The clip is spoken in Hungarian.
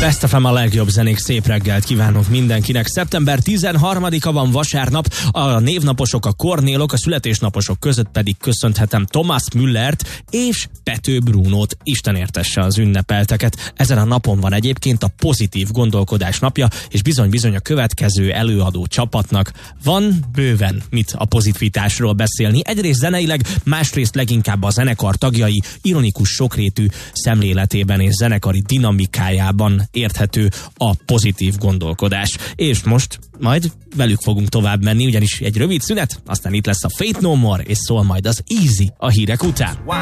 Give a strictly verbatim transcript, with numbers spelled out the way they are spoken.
Best ef em, a legjobb zenék, szép reggelt kívánok mindenkinek. Szeptember tizenharmadika van, vasárnap, a névnaposok, a kornélok, a születésnaposok között pedig köszönhetem Thomas Müllert és Pető Brunót. Isten értesse az ünnepelteket. Ezen a napon van egyébként a pozitív gondolkodás napja, és bizony-bizony a következő előadó csapatnak van bőven mit a pozitivitásról beszélni. Egyrészt zeneileg, másrészt leginkább a zenekar tagjai ironikus sokrétű szemléletében és zenekari dinamikájában érthető a pozitív gondolkodás. És most majd velük fogunk tovább menni, ugyanis egy rövid szünet, aztán itt lesz a Faith No More, és szól majd az Easy a hírek után.